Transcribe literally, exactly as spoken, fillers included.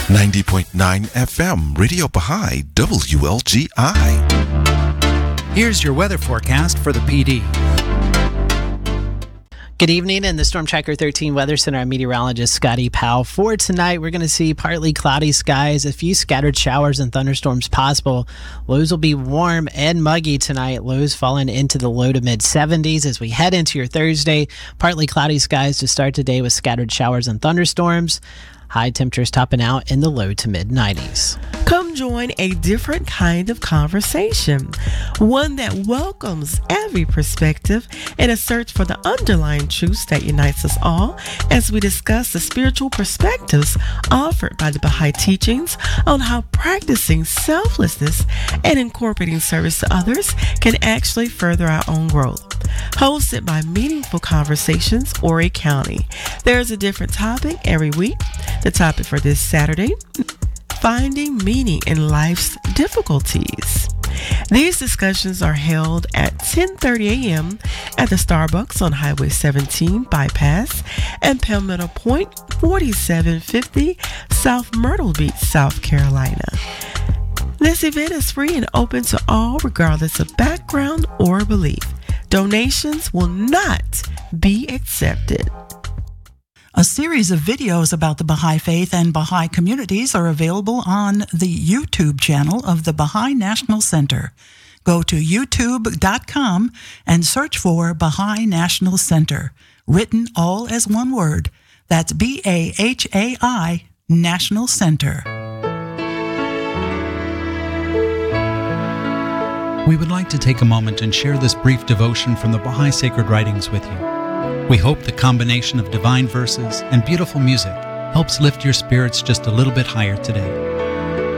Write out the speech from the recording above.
ninety point nine F M, Radio Baha'i, W L G I. Here's your weather forecast for the P D. Good evening, in the Storm Tracker thirteen Weather Center, I'm meteorologist Scotty Powell. For tonight, we're going to see partly cloudy skies, a few scattered showers and thunderstorms possible. Lows will be warm and muggy tonight, lows falling into the low to mid seventies as we head into your Thursday. Partly cloudy skies to start today with scattered showers and thunderstorms. High temperatures topping out in the low to mid nineties. Come join a different kind of conversation, one that welcomes every perspective in a search for the underlying truths that unites us all as we discuss the spiritual perspectives offered by the Baha'i teachings on how practicing selflessness and incorporating service to others can actually further our own growth. Hosted by Meaningful Conversations, Horry County. There's a different topic every week. The topic for this Saturday: finding meaning in life's difficulties. These discussions are held at ten thirty a.m. at the Starbucks on Highway seventeen Bypass and Palmetto Point, forty-seven fifty South Myrtle Beach, South Carolina. This event is free and open to all regardless of background or belief. Donations will not be accepted. A series of videos about the Baha'i Faith and Baha'i communities are available on the YouTube channel of the Baha'i National Center. Go to youtube dot com and search for Baha'i National Center, written all as one word. That's B A H A I National Center. We would like to take a moment and share this brief devotion from the Baha'i Sacred Writings with you. We hope the combination of divine verses and beautiful music helps lift your spirits just a little bit higher today.